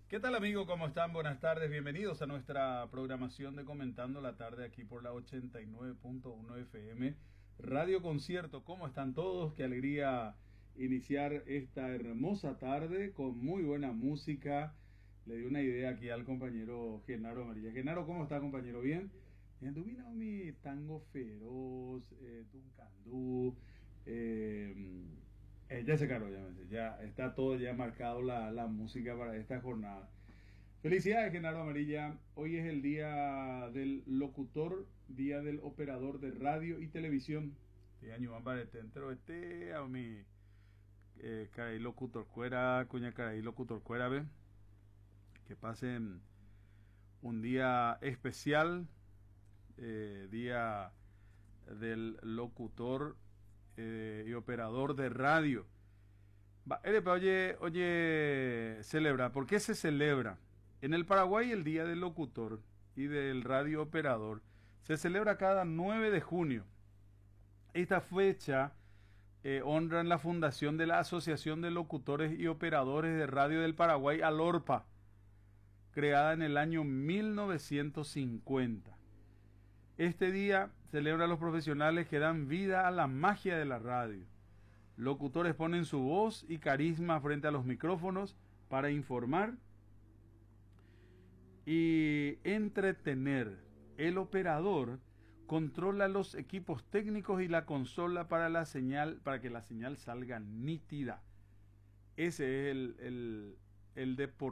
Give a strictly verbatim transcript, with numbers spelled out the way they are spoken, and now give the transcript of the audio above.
¿Qué tal, amigo? ¿Cómo están? Buenas tardes. Bienvenidos a nuestra programación de Comentando la Tarde aquí por la ochenta y nueve punto uno F M Radio Concierto. ¿Cómo están todos? Qué alegría iniciar esta hermosa tarde con muy buena música. Le di una idea aquí al compañero Genaro Amarilla. Genaro, ¿cómo está, compañero? ¿Bien? Bien, tú vino mi tango feroz, eh, tuncandú, eh, eh, ya se cargó, ya, me dice, ya está todo ya marcado la, la música para esta jornada. Felicidades, Genaro Amarilla. Hoy es el día del locutor, día del operador de radio y televisión. Este año van para este entero, este a mi eh, caray locutor cuera, cuña caray locutor cuera, ve. Que pasen un día especial, eh, día del locutor eh, y operador de radio. Va, erepa, oye, oye, celebra. ¿Por qué se celebra? En el Paraguay el Día del Locutor y del Radio Operador se celebra cada nueve de junio. Esta fecha eh, honra en la fundación de la Asociación de Locutores y Operadores de Radio del Paraguay, ALORPA, creada en el año mil novecientos cincuenta. Este día celebra a los profesionales que dan vida a la magia de la radio. Locutores ponen su voz y carisma frente a los micrófonos para informar y entretener. El operador controla los equipos técnicos y la consola para la señal, para que la señal salga nítida. Ese es el, el, el deporte.